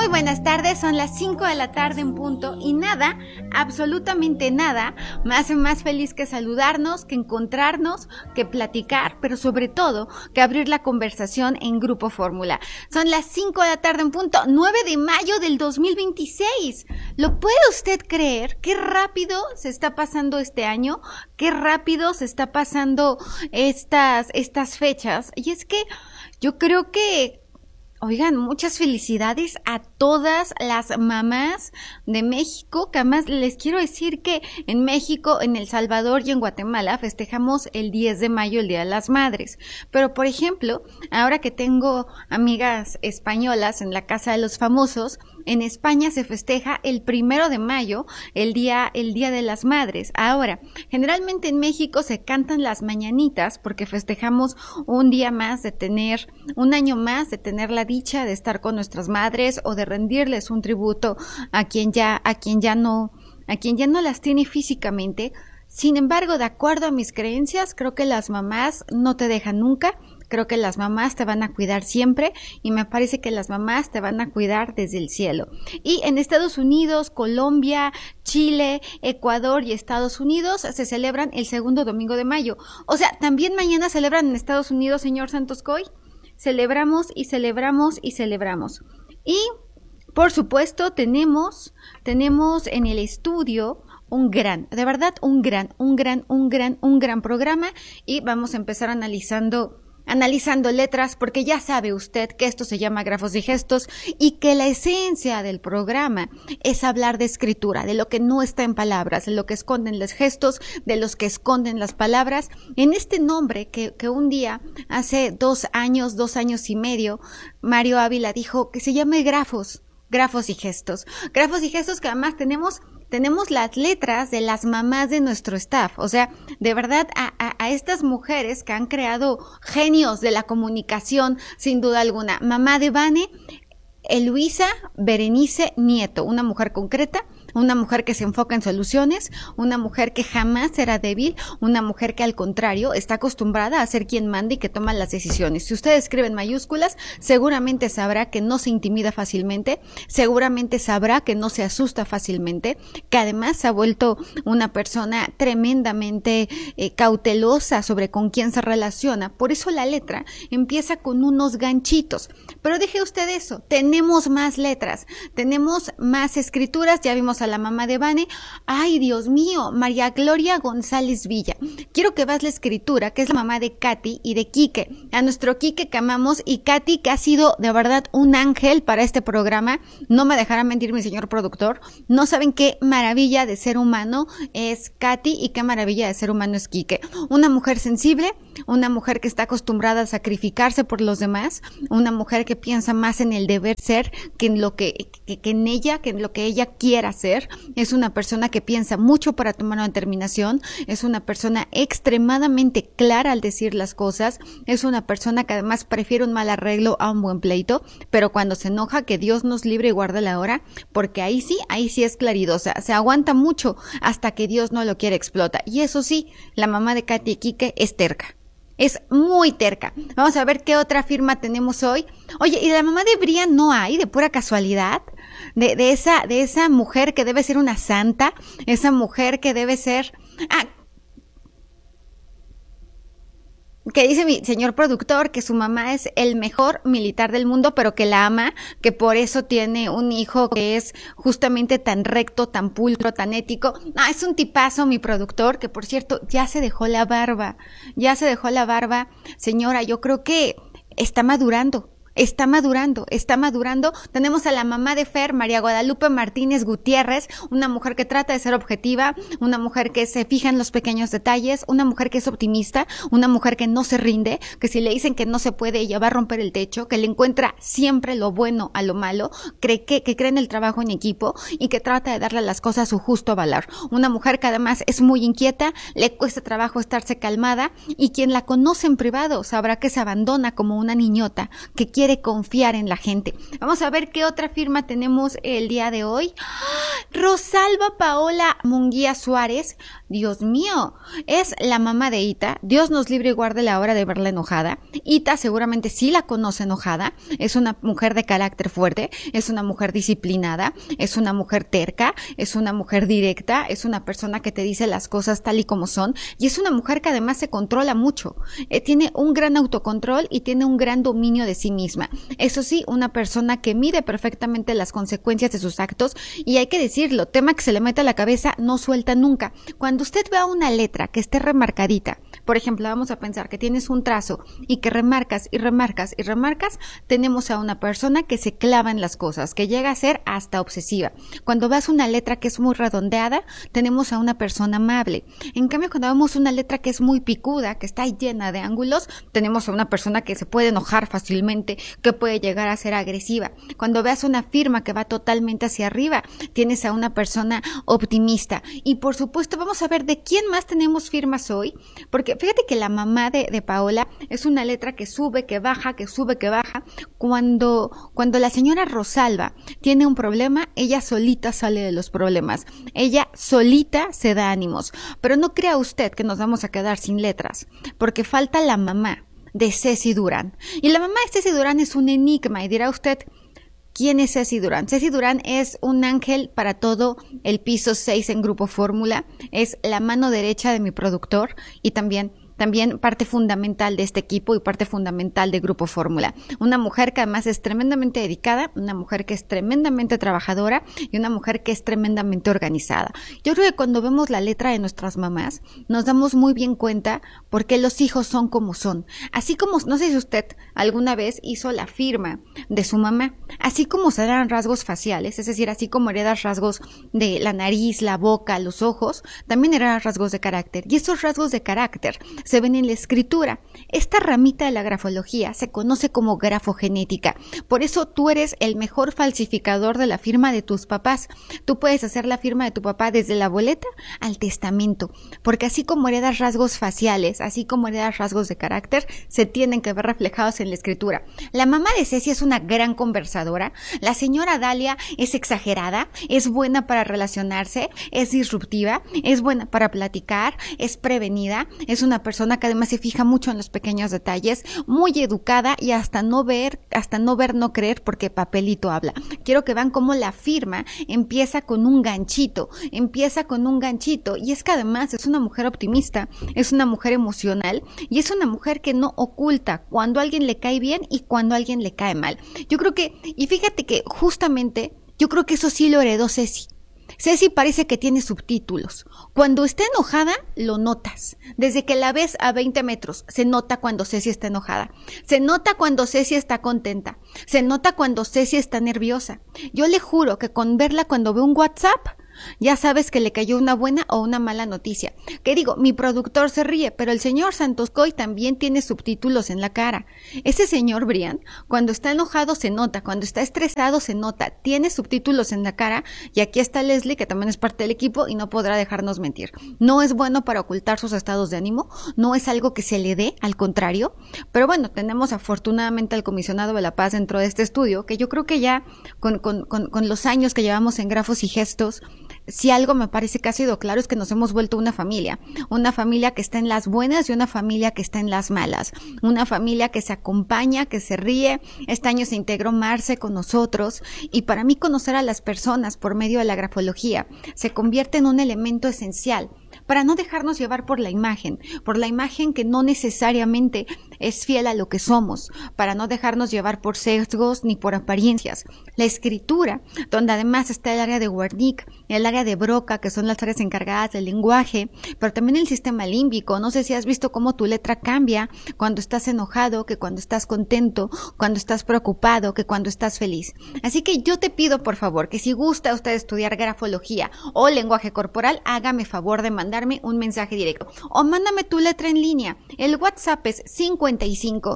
Muy buenas tardes, son las 5 de la tarde en punto y nada, absolutamente nada, me hace más feliz que saludarnos, que encontrarnos, que platicar, pero sobre todo que abrir la conversación en Grupo Fórmula. Son las 5 de la tarde en punto, 9 de mayo del 2026. ¿Lo puede usted creer? Qué rápido se está pasando este año, qué rápido se está pasando estas fechas. Y es que yo creo que oigan, muchas felicidades a todas las mamás de México, que además les quiero decir que en México, en El Salvador y en Guatemala festejamos el 10 de mayo, el Día de las Madres. Pero, por ejemplo, ahora que tengo amigas españolas en la Casa de los Famosos, en España se festeja el 1 de mayo, el día de las Madres. Ahora, generalmente en México se cantan las mañanitas porque festejamos un día más de tener, un año más de tener la dicha de estar con nuestras madres o de rendirles un tributo a quien ya no las tiene físicamente. Sin embargo, de acuerdo a mis creencias, creo que las mamás no te dejan nunca. Creo que las mamás te van a cuidar siempre y me parece que las mamás te van a cuidar desde el cielo. Y en Estados Unidos, Colombia, Chile, Ecuador y Estados Unidos se celebran el segundo domingo de mayo. O sea, también mañana celebran en Estados Unidos, señor Santos Coy. Celebramos y celebramos y celebramos. Y, por supuesto, tenemos en el estudio un gran programa y vamos a empezar analizando letras, porque ya sabe usted que esto se llama grafos y gestos y que la esencia del programa es hablar de escritura, de lo que no está en palabras, de lo que esconden los gestos, de los que esconden las palabras, en este nombre que un día, hace 2 años y medio, Mario Ávila dijo que se llame grafos y gestos que además tenemos las letras de las mamás de nuestro staff, o sea, de verdad a estas mujeres que han creado genios de la comunicación, sin duda alguna. Mamá de Vane, Eluisa Berenice Nieto, una mujer concreta, una mujer que se enfoca en soluciones, una mujer que jamás será débil, una mujer que al contrario está acostumbrada a ser quien manda y que toma las decisiones. Si usted escribe en mayúsculas, seguramente sabrá que no se intimida fácilmente, seguramente sabrá que no se asusta fácilmente, que además se ha vuelto una persona tremendamente cautelosa sobre con quién se relaciona. Por eso la letra empieza con unos ganchitos. Pero deje usted eso, tenemos más letras, tenemos más escrituras, ya vimos a la mamá de Vane. Ay, Dios mío, María Gloria González Villa. Quiero que veas la escritura, que es la mamá de Katy y de Quique. A nuestro Quique que amamos y Katy que ha sido de verdad un ángel para este programa. No me dejará mentir mi señor productor. No saben qué maravilla de ser humano es Katy y qué maravilla de ser humano es Quique. Una mujer sensible, una mujer que está acostumbrada a sacrificarse por los demás, una mujer que piensa más en el deber ser que en lo que en ella, que en lo que ella quiera hacer. Es una persona que piensa mucho para tomar una determinación, es una persona extremadamente clara al decir las cosas, es una persona que además prefiere un mal arreglo a un buen pleito, pero cuando se enoja, que Dios nos libre y guarde la hora, porque ahí sí es claridosa, se aguanta mucho hasta que Dios no lo quiere, explota. Y eso sí, la mamá de Katy y Quique es terca. Es muy terca. Vamos a ver qué otra firma tenemos hoy. Oye, ¿y de la mamá de Brian no hay, de pura casualidad? De esa mujer que debe ser una santa, esa mujer que debe ser... que dice mi señor productor que su mamá es el mejor militar del mundo, pero que la ama, que por eso tiene un hijo que es justamente tan recto, tan pulcro, tan ético. Es un tipazo mi productor, que por cierto ya se dejó la barba. Señora, yo creo que está madurando. Tenemos a la mamá de Fer, María Guadalupe Martínez Gutiérrez, una mujer que trata de ser objetiva, una mujer que se fija en los pequeños detalles, una mujer que es optimista, una mujer que no se rinde, que si le dicen que no se puede, ella va a romper el techo, que le encuentra siempre lo bueno a lo malo, que cree en el trabajo en equipo y que trata de darle a las cosas su justo valor. Una mujer que además es muy inquieta, le cuesta trabajo estarse calmada y quien la conoce en privado sabrá que se abandona como una niñota, que quiere quiere confiar en la gente. Vamos a ver qué otra firma tenemos el día de hoy. Rosalba Paola Munguía Suárez, Dios mío, es la mamá de Ita. Dios nos libre y guarde la hora de verla enojada. Ita seguramente sí la conoce enojada. Es una mujer de carácter fuerte, es una mujer disciplinada, es una mujer terca, es una mujer directa, es una persona que te dice las cosas tal y como son, y es una mujer que además se controla mucho. Tiene un gran autocontrol y tiene un gran dominio de sí misma. Eso sí, una persona que mide perfectamente las consecuencias de sus actos, y hay que decirlo, tema que se le mete a la cabeza, no suelta nunca. Cuando usted vea una letra que esté remarcadita, por ejemplo, vamos a pensar que tienes un trazo y que remarcas y remarcas y remarcas, tenemos a una persona que se clava en las cosas, que llega a ser hasta obsesiva. Cuando veas una letra que es muy redondeada, tenemos a una persona amable. En cambio, cuando vemos una letra que es muy picuda, que está llena de ángulos, tenemos a una persona que se puede enojar fácilmente, que puede llegar a ser agresiva. Cuando veas una firma que va totalmente hacia arriba, tienes a una persona optimista. Y por supuesto, vamos a ver de quién más tenemos firmas hoy, porque fíjate que la mamá de Paola es una letra que sube, que baja, que sube, que baja. Cuando la señora Rosalba tiene un problema, ella solita sale de los problemas. Ella solita se da ánimos. Pero no crea usted que nos vamos a quedar sin letras, porque falta la mamá de Ceci Durán. Y la mamá de Ceci Durán es un enigma, y dirá usted, ¿quién es Ceci Durán? Ceci Durán es un ángel para todo el piso 6 en Grupo Fórmula, es la mano derecha de mi productor y también parte fundamental de este equipo y parte fundamental de Grupo Fórmula. Una mujer que además es tremendamente dedicada, una mujer que es tremendamente trabajadora y una mujer que es tremendamente organizada. Yo creo que cuando vemos la letra de nuestras mamás, nos damos muy bien cuenta por qué los hijos son como son. Así como, no sé si usted alguna vez hizo la firma de su mamá, así como se dan rasgos faciales, es decir, así como heredas rasgos de la nariz, la boca, los ojos, también heredas rasgos de carácter. Y esos rasgos de carácter se ven en la escritura. Esta ramita de la grafología se conoce como grafogenética. Por eso tú eres el mejor falsificador de la firma de tus papás. Tú puedes hacer la firma de tu papá desde la boleta al testamento, porque así como heredas rasgos faciales, así como heredas rasgos de carácter, se tienen que ver reflejados en la escritura. La mamá de Ceci es una gran conversadora. La señora Dalia es exagerada, es buena para relacionarse, es disruptiva, es buena para platicar, es prevenida, es una persona que además se fija mucho en los pequeños detalles, muy educada y hasta no ver, no creer, porque papelito habla. Quiero que vean cómo la firma empieza con un ganchito, y es que además es una mujer optimista, es una mujer emocional y es una mujer que no oculta cuando a alguien le cae bien y cuando a alguien le cae mal. Yo creo que, y fíjate que justamente, yo creo que eso sí lo heredó Ceci. Ceci parece que tiene subtítulos. Cuando está enojada, lo notas. Desde que la ves a 20 metros, se nota cuando Ceci está enojada. Se nota cuando Ceci está contenta. Se nota cuando Ceci está nerviosa. Yo le juro que con verla cuando ve un WhatsApp, ya sabes que le cayó una buena o una mala noticia. Que digo, mi productor se ríe, pero el señor Santos Coy también tiene subtítulos en la cara. Ese señor Brian, cuando está enojado se nota, cuando está estresado se nota, tiene subtítulos en la cara, y aquí está Leslie, que también es parte del equipo y no podrá dejarnos mentir. No es bueno para ocultar sus estados de ánimo, no es algo que se le dé, al contrario, pero bueno, tenemos afortunadamente al comisionado de la paz dentro de este estudio, que yo creo que ya con los años que llevamos en Grafos y Gestos, si algo me parece que ha sido claro es que nos hemos vuelto una familia que está en las buenas y una familia que está en las malas, una familia que se acompaña, que se ríe. Este año se integró Marce con nosotros, y para mí conocer a las personas por medio de la grafología se convierte en un elemento esencial para no dejarnos llevar por la imagen que no necesariamente es fiel a lo que somos, para no dejarnos llevar por sesgos ni por apariencias. La escritura, donde además está el área de Wernicke, el área de Broca, que son las áreas encargadas del lenguaje, pero también el sistema límbico. No sé si has visto cómo tu letra cambia cuando estás enojado, que cuando estás contento, cuando estás preocupado, que cuando estás feliz. Así que yo te pido, por favor, que si gusta usted estudiar grafología o lenguaje corporal, hágame favor de mandarme un mensaje directo o mándame tu letra en línea. El WhatsApp es 55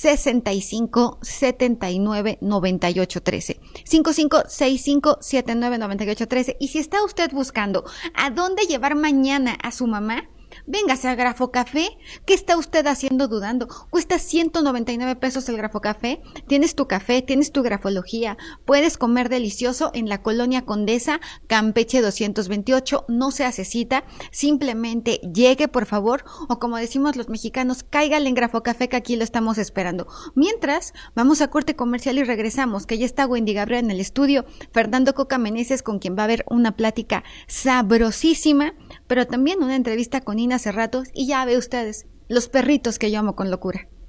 65 79 98 13 55 65 79 98 13. Y si está usted buscando a dónde llevar mañana a su mamá, véngase a Grafo Café. ¿Qué está usted haciendo dudando? Cuesta 199 pesos el Grafo Café. Tienes tu café, tienes tu grafología. Puedes comer delicioso en la Colonia Condesa, Campeche 228. No se hace cita, simplemente llegue por favor, o como decimos los mexicanos, cáigale en Grafo Café que aquí lo estamos esperando. Mientras, vamos a corte comercial y regresamos, que ya está Wendy Gabriel en el estudio, Fernando Coca Meneses, con quien va a haber una plática sabrosísima, pero también una entrevista con Ina Cerratos, y ya ve ustedes, los perritos que yo amo con locura.